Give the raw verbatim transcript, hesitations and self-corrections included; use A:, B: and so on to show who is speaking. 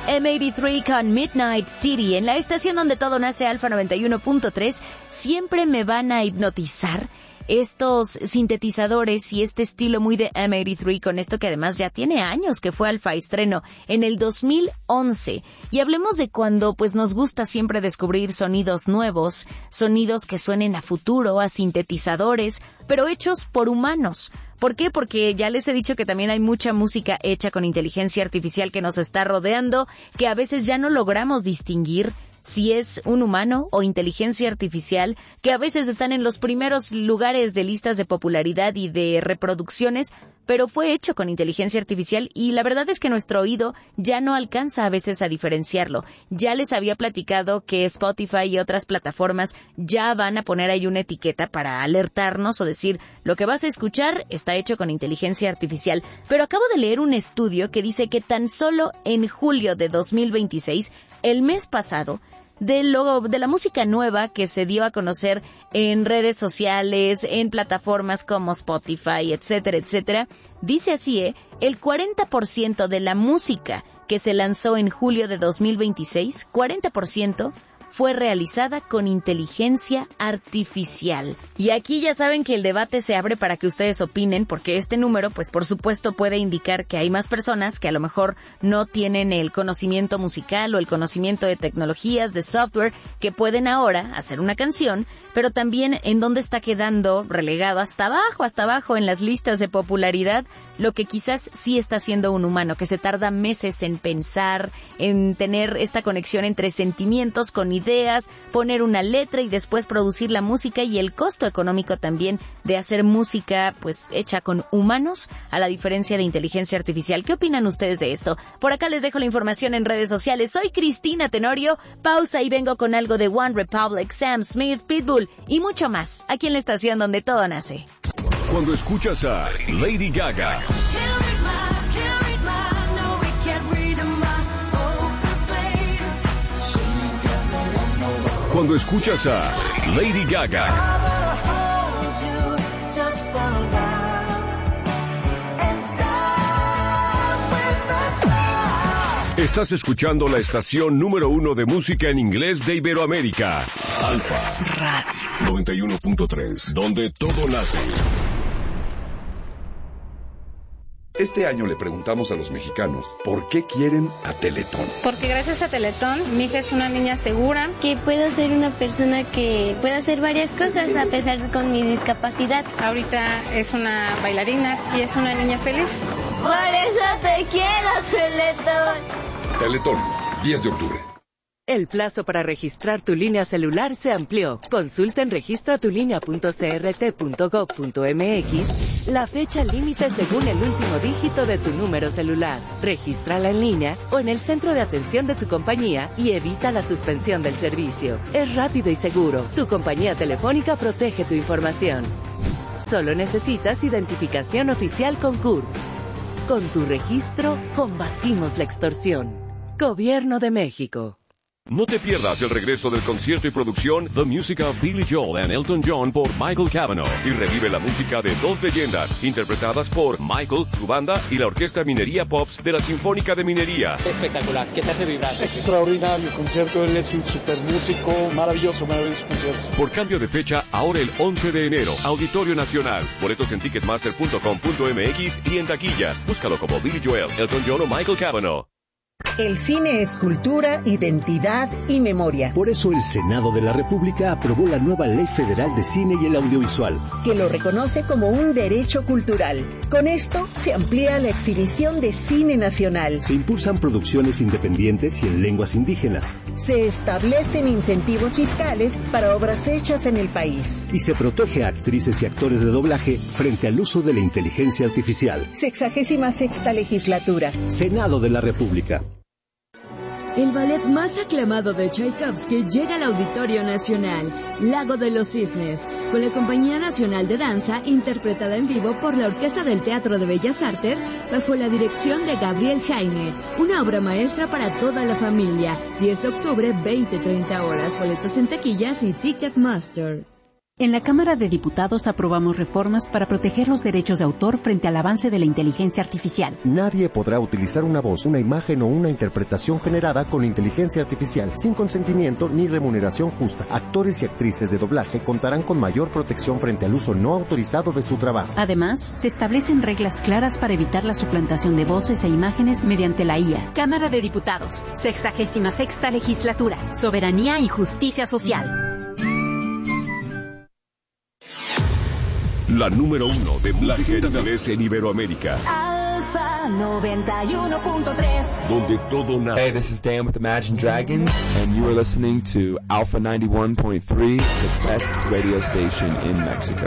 A: eme ochenta y tres con Midnight City en la estación donde todo nace, Alfa noventa y uno punto tres. Siempre me van a hipnotizar estos sintetizadores y este estilo muy de eme ochenta y tres, con esto que además ya tiene años que fue Alfa estreno en el dos mil once. Y hablemos de cuando pues nos gusta siempre descubrir sonidos nuevos, sonidos que suenen a futuro, a sintetizadores, pero hechos por humanos. ¿Por qué? Porque ya les he dicho que también hay mucha música hecha con inteligencia artificial que nos está rodeando, que a veces ya no logramos distinguir si es un humano o inteligencia artificial, que a veces están en los primeros lugares de listas de popularidad y de reproducciones, pero fue hecho con inteligencia artificial y la verdad es que nuestro oído ya no alcanza a veces a diferenciarlo. Ya les había platicado que Spotify y otras plataformas ya van a poner ahí una etiqueta para alertarnos o decir, lo que vas a escuchar está hecho con inteligencia artificial. Pero acabo de leer un estudio que dice que tan solo en julio de dos mil veintiséis, el mes pasado, de lo de la música nueva que se dio a conocer en redes sociales, en plataformas como Spotify, etcétera, etcétera, dice así, ¿eh? El cuarenta por ciento de la música que se lanzó en julio de dos mil veintiséis, cuarenta por ciento fue realizada con inteligencia artificial. Y aquí ya saben que el debate se abre para que ustedes opinen, porque este número, pues por supuesto, puede indicar que hay más personas que a lo mejor no tienen el conocimiento musical o el conocimiento de tecnologías, de software, que pueden ahora hacer una canción, pero también en dónde está quedando relegado hasta abajo, hasta abajo en las listas de popularidad, lo que quizás sí está haciendo un humano, que se tarda meses en pensar, en tener esta conexión entre sentimientos con ideas, poner una letra y después producir la música, y el costo económico también de hacer música pues hecha con humanos, a la diferencia de inteligencia artificial. ¿Qué opinan ustedes de esto? Por acá les dejo la información en redes sociales. Soy Cristina Tenorio, pausa y vengo con algo de One Republic, Sam Smith, Pitbull y mucho más, aquí en la estación donde todo nace.
B: Cuando escuchas a Lady Gaga, Cuando escuchas a Lady Gaga, estás escuchando la estación número uno de música en inglés de Iberoamérica, Alfa Radio noventa y uno punto tres, donde todo nace.
C: Este año le preguntamos a los mexicanos por qué quieren a Teletón.
D: Porque gracias a Teletón, mi hija es una niña segura.
E: Que puedo ser una persona que pueda hacer varias cosas a pesar de con mi discapacidad.
D: Ahorita es una bailarina y es una niña feliz.
E: Por eso te quiero, Teletón.
C: Teletón, diez de octubre.
F: El plazo para registrar tu línea celular se amplió. Consulta en registra tu línea punto c r t punto gov punto m x la fecha límite según el último dígito de tu número celular. Regístrala en línea o en el centro de atención de tu compañía y evita la suspensión del servicio. Es rápido y seguro. Tu compañía telefónica protege tu información. Solo necesitas identificación oficial con C U R P. Con tu registro, combatimos la extorsión. Gobierno de México.
B: No te pierdas el regreso del concierto y producción The Music of Billy Joel and Elton John por Michael Cavanaugh, y revive la música de dos leyendas interpretadas por Michael, su banda y la Orquesta Minería Pops de la Sinfónica de Minería.
G: Espectacular, ¿qué te hace vibrar?
H: Extraordinario concierto, él es un super músico, maravilloso, maravilloso concierto.
B: Por cambio de fecha, ahora el once de enero, Auditorio Nacional. Boletos en ticketmaster punto com punto m x y en taquillas. Búscalo como Billy Joel, Elton John o Michael Cavanaugh.
I: El cine es cultura, identidad y memoria.
J: Por eso el Senado de la República aprobó la nueva Ley Federal de Cine y el Audiovisual,
I: que lo reconoce como un derecho cultural. Con esto se amplía la exhibición de cine nacional.
J: Se impulsan producciones independientes y en lenguas indígenas.
I: Se establecen incentivos fiscales para obras hechas en el país.
J: Y se protege a actrices y actores de doblaje frente al uso de la inteligencia artificial.
I: Sexagésima sexta legislatura.
J: Senado de la República.
K: El ballet más aclamado de Tchaikovsky llega al Auditorio Nacional, Lago de los Cisnes, con la Compañía Nacional de Danza, interpretada en vivo por la Orquesta del Teatro de Bellas Artes, bajo la dirección de Gabriel Jaime. Una obra maestra para toda la familia. diez de octubre, veinte a treinta horas. Boletos en taquillas y Ticketmaster.
G: En la Cámara de Diputados aprobamos reformas para proteger los derechos de autor frente al avance de la inteligencia artificial.
L: Nadie podrá utilizar una voz, una imagen o una interpretación generada con inteligencia artificial sin consentimiento ni remuneración justa. Actores y actrices de doblaje contarán con mayor protección frente al uso no autorizado de su trabajo.
G: Además, se establecen reglas claras para evitar la suplantación de voces e imágenes mediante la I A.
M: Cámara de Diputados, sexagésima sexta legislatura, soberanía y justicia social.
B: La número uno de música en inglés en Iberoamérica.
N: Alfa noventa y uno punto tres.
B: Donde todo nace.
O: Hey, this is Dan with Imagine Dragons, and you are listening to Alpha ninety-one point three, the best radio station in Mexico.